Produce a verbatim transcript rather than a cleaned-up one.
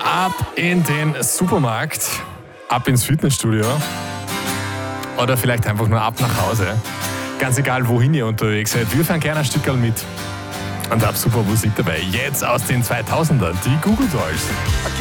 ab in den Supermarkt, ab ins Fitnessstudio oder vielleicht einfach nur ab nach Hause. Ganz egal, wohin ihr unterwegs seid, wir fahren gerne ein Stückerl mit. Und hab super Musik dabei. Jetzt aus den zweitausendern, die Google Dolls.